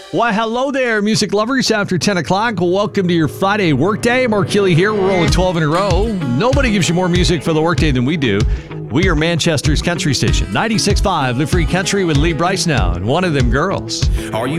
Why, hello there, music lovers. After 10 o'clock, welcome to your Friday workday. Mark Keeley here. We're rolling 12 in a row. Nobody gives you more music for the workday than we do. We are Manchester's country station. 96.5, Live Free Country with Lee Bryce now, and one of them girls. Are you